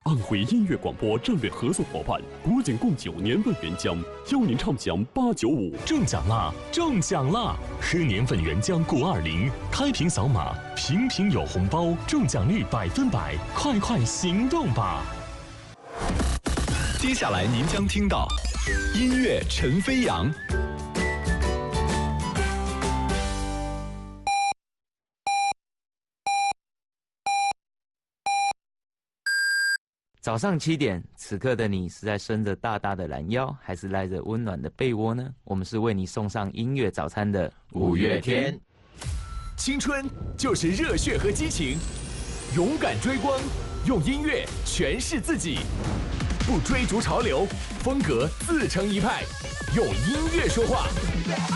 安徽音乐广播战略合作伙伴，国景共酒年份原浆，邀您畅享895。 中奖啦！中奖啦！喝年份原浆钴20，开瓶扫码，瓶瓶有红包，中奖率100%，快快行动吧！ 接下来您将听到音乐陈飞扬。 早上7点，此刻的你是在伸着大大的懒腰，还是赖着温暖的被窝呢？我们是为你送上音乐早餐的五月天。青春就是热血和激情，勇敢追光，用音乐诠释自己，不追逐潮流，风格自成一派，用音乐说话。